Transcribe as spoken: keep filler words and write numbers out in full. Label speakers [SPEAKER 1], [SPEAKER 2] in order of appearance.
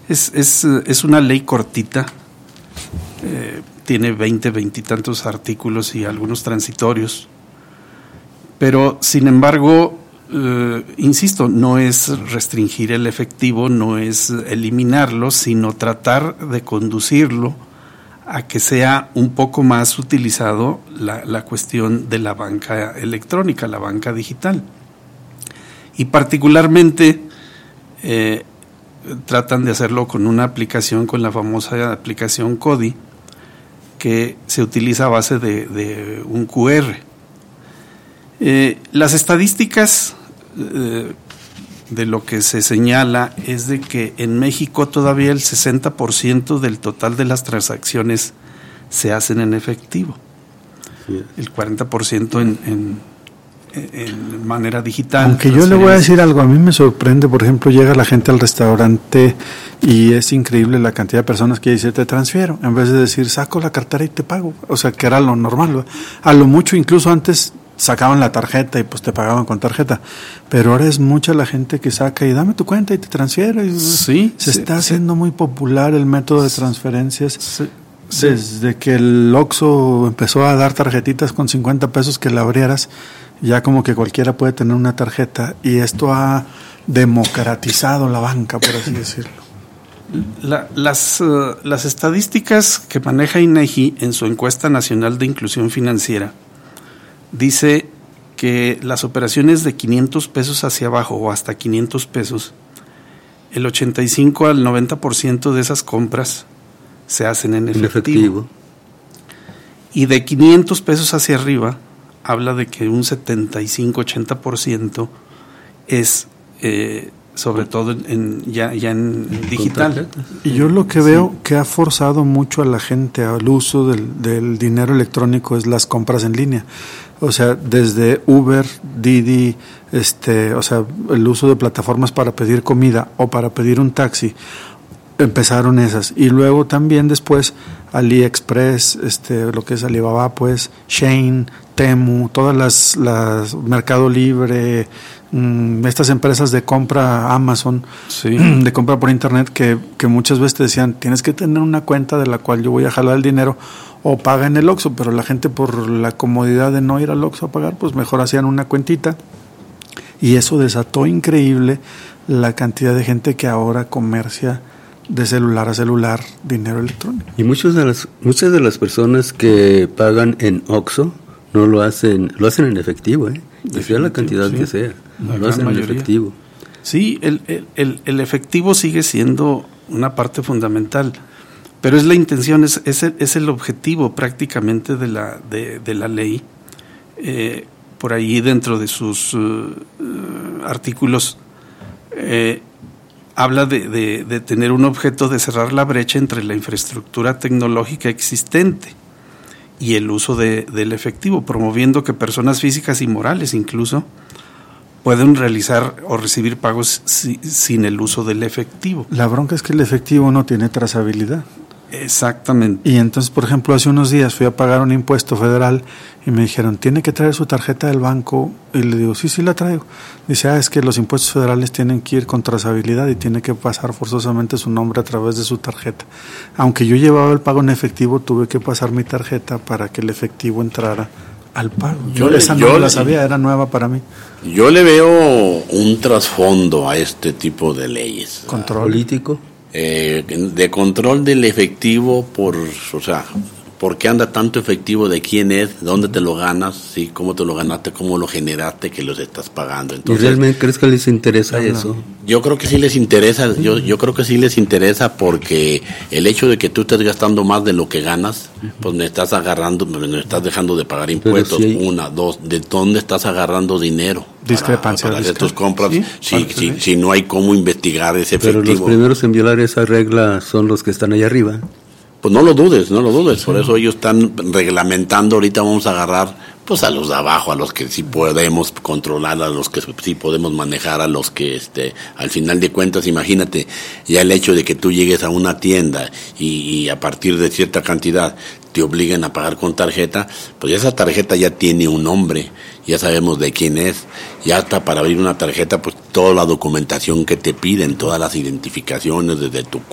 [SPEAKER 1] Es, es, es una ley cortita, eh, tiene veinte, veintitantos artículos y algunos transitorios, pero sin embargo, eh, insisto, no es restringir el efectivo, no es eliminarlo, sino tratar de conducirlo a que sea un poco más utilizado la, la cuestión de la banca electrónica, la banca digital. Y particularmente eh, tratan de hacerlo con una aplicación, con la famosa aplicación CODI, que se utiliza a base de, de un cu erre. Eh, las estadísticas eh, de lo que se señala es de que en México todavía el sesenta por ciento del total de las transacciones se hacen en efectivo, sí. El cuarenta por ciento en, en, en manera digital.
[SPEAKER 2] Aunque yo le voy a decir algo, a mí me sorprende, por ejemplo, llega la gente al restaurante y es increíble la cantidad de personas que dice te transfiero, en vez de decir saco la cartera y te pago, o sea que era lo normal, ¿no? A lo mucho incluso antes sacaban la tarjeta y pues te pagaban con tarjeta, pero ahora es mucha la gente que saca y dame tu cuenta y te transfiero. Y
[SPEAKER 1] sí,
[SPEAKER 2] se
[SPEAKER 1] sí,
[SPEAKER 2] está
[SPEAKER 1] sí.
[SPEAKER 2] haciendo muy popular el método de transferencias.
[SPEAKER 1] Sí, sí.
[SPEAKER 2] Desde que el Oxxo empezó a dar tarjetitas con cincuenta pesos que la abrieras, ya como que cualquiera puede tener una tarjeta y esto ha democratizado la banca, por así decirlo.
[SPEAKER 1] La, las, uh, las estadísticas que maneja INEGI en su encuesta nacional de inclusión financiera dice que las operaciones de quinientos pesos hacia abajo o hasta quinientos pesos, el ochenta y cinco al noventa por ciento de esas compras se hacen en efectivo. efectivo. Y de quinientos pesos hacia arriba, habla de que un setenta y cinco a ochenta por ciento es eh, sobre todo en, en, ya, ya en, en digital.
[SPEAKER 2] Y yo lo que veo sí. que ha forzado mucho a la gente al uso del, del dinero electrónico es las compras en línea. O sea, desde Uber, Didi, este, o sea, el uso de plataformas para pedir comida o para pedir un taxi, empezaron esas. Y luego también después AliExpress, este, lo que es Alibaba, pues, Shein, Temu, todas las, las Mercado Libre, mmm, estas empresas de compra, Amazon, sí. de compra por internet, que, que muchas veces te decían, tienes que tener una cuenta de la cual yo voy a jalar el dinero, o paga en el Oxxo, pero la gente por la comodidad de no ir al Oxxo a pagar, pues mejor hacían una cuentita, y eso desató increíble la cantidad de gente que ahora comercia de celular a celular dinero electrónico.
[SPEAKER 3] Y muchas de las muchas de las personas que pagan en Oxxo no lo hacen, lo hacen en efectivo, ¿eh? Y sea la cantidad sí. que sea,
[SPEAKER 1] la
[SPEAKER 3] lo hacen
[SPEAKER 1] mayoría.
[SPEAKER 3] en efectivo.
[SPEAKER 1] Sí, el, el, el efectivo sigue siendo una parte fundamental, pero es la intención, es, es, el, es el objetivo prácticamente de la, de, de la ley. Eh, por ahí dentro de sus uh, uh, artículos eh, habla de, de, de tener un objeto de cerrar la brecha entre la infraestructura tecnológica existente y el uso de, del efectivo, promoviendo que personas físicas y morales incluso pueden realizar o recibir pagos si, sin el uso del efectivo.
[SPEAKER 2] La bronca es que el efectivo no tiene trazabilidad.
[SPEAKER 1] Exactamente.
[SPEAKER 2] Y entonces, por ejemplo, hace unos días fui a pagar un impuesto federal y me dijeron, ¿tiene que traer su tarjeta del banco? Y le digo, sí, sí la traigo. Dice, ah, es que los impuestos federales tienen que ir con trazabilidad y tiene que pasar forzosamente su nombre a través de su tarjeta. Aunque yo llevaba el pago en efectivo, tuve que pasar mi tarjeta para que el efectivo entrara al pago. Yo, yo esa no yo la sabía, era nueva para mí.
[SPEAKER 4] Yo le veo un trasfondo a este tipo de leyes.
[SPEAKER 2] ¿Control
[SPEAKER 3] político?
[SPEAKER 4] Eh, de control del efectivo, por, o sea, ¿por qué anda tanto efectivo? ¿De quién es? ¿Dónde te lo ganas? ¿Sí? ¿Cómo te lo ganaste? ¿Cómo lo generaste? ¿Que los estás pagando? Entonces,
[SPEAKER 3] ¿y realmente crees que les interesa no, eso?
[SPEAKER 4] Yo creo que sí les interesa, yo, yo creo que sí les interesa porque el hecho de que tú estés gastando más de lo que ganas, pues me estás agarrando, me estás dejando de pagar impuestos, si hay... una, dos, ¿de dónde estás agarrando dinero?
[SPEAKER 2] Discrepancia.
[SPEAKER 4] Para, para hacer tus compras,
[SPEAKER 2] sí,
[SPEAKER 4] si, si, si no hay cómo investigar ese efectivo.
[SPEAKER 3] Pero los primeros en violar esa regla son los que están allá arriba.
[SPEAKER 4] Pues no lo dudes, no lo dudes, sí. Por eso ellos están reglamentando, ahorita vamos a agarrar pues a los de abajo, a los que sí podemos controlar, a los que sí podemos manejar, a los que este al final de cuentas, imagínate, ya el hecho de que tú llegues a una tienda y, y a partir de cierta cantidad te obliguen a pagar con tarjeta, pues esa tarjeta ya tiene un nombre, ya sabemos de quién es, ya hasta para abrir una tarjeta, pues toda la documentación que te piden, todas las identificaciones desde tu